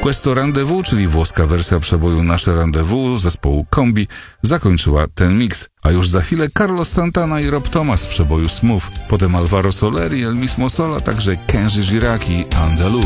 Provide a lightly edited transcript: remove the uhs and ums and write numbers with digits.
Questo Rendezvous, czyli włoska wersja przeboju Nasze Rendezvous zespołu Kombi, zakończyła ten miks. A już za chwilę Carlos Santana i Rob Thomas w przeboju Smooth, potem Alvaro Soler i El Mismo Sol, a także Kenji Girac i Andalou.